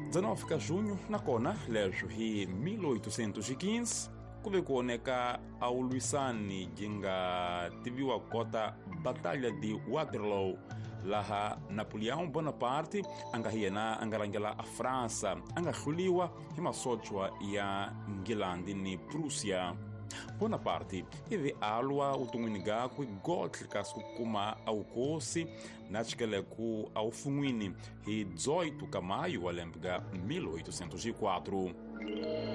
19 de junho, nakona leswo hi 1815 ku ve ku oneka auluisani ji nga tiviwa kota batalha de Waterloo, laha Napoleão Bonaparte a nga rangela a França a nga hluliwa hi masochwa ya Ngilandi ni Prússia. Bonaparte ivi alwa utun'wini gakwe gotlhe kasi ku kuma aukosi na chikeleku aufun'wini hi 18 ka maio wa lembe ga 1804.